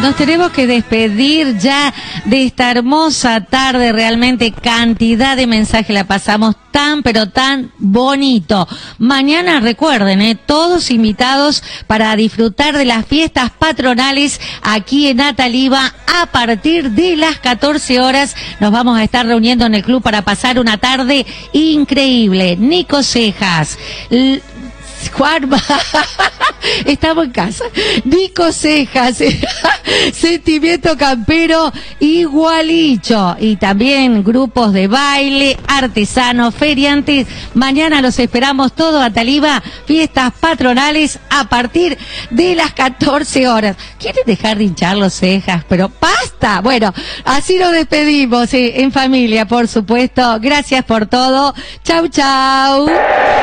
Nos tenemos que despedir ya de esta hermosa tarde, realmente cantidad de mensajes, la pasamos tan pero tan bonito. Mañana recuerden, todos invitados para disfrutar de las fiestas patronales aquí en Ataliva a partir de las 14 horas. Nos vamos a estar reuniendo en el club para pasar una tarde increíble. Nico Cejas, Juanma, estamos en casa. Nico Cejas, Sentimiento Campero y Gualicho. Y también grupos de baile, artesanos, feriantes. Mañana los esperamos todo a Taliba, fiestas patronales a partir de las 14 horas. ¿Quieren dejar de hinchar los cejas? Pero basta. Bueno, así nos despedimos, en familia, por supuesto. Gracias por todo. Chau, chau.